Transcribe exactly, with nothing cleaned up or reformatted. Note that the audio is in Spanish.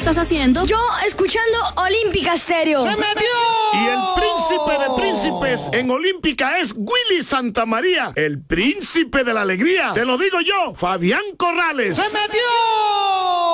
estás haciendo? Yo escuchando Olímpica Stereo. ¡Se metió! Y el príncipe de príncipes en Olímpica es Willy Santamaría, el príncipe de la alegría. Te lo digo yo, Fabián Corrales. ¡Se metió!